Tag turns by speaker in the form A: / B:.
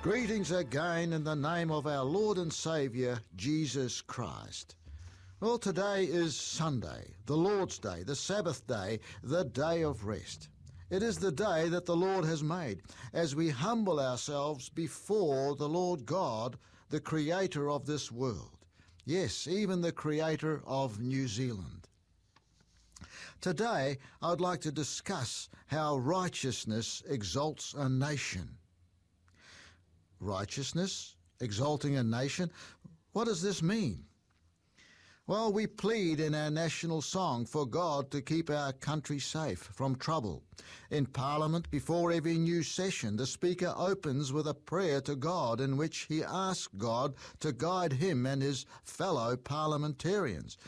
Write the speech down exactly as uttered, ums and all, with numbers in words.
A: Greetings again in the name of our Lord and Saviour, Jesus Christ. Well, today is Sunday, the Lord's Day, the Sabbath day, the day of rest. It is the day that the Lord has made, as we humble ourselves before the Lord God, the Creator of this world. Yes, even the Creator of New Zealand. Today, I would like to discuss how righteousness exalts a nation. Righteousness, exalting a nation, what does this mean? Well, we plead in our national song for God to keep our country safe from trouble. In Parliament, before every new session, the Speaker opens with a prayer to God in which he asks God to guide him and his fellow parliamentarians